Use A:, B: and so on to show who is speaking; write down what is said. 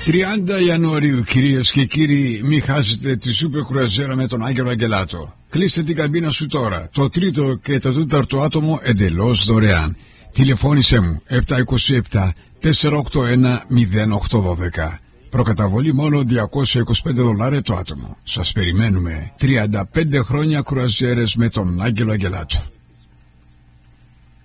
A: 30 Ιανουαρίου, κυρίες και κύριοι, μη χάσετε τη σούπερ κρουαζέρα με τον Άγγελο Αγγελάτο. Κλείστε την καμπίνα σου τώρα. Το τρίτο και το τέταρτο άτομο εντελώς δωρεάν. Τηλεφώνησέ μου 727 481 0812. Προκαταβολή μόνο $225 το άτομο. Σας περιμένουμε. 35 χρόνια κρουαζιέρες με τον Άγγελο Αγγελάτο.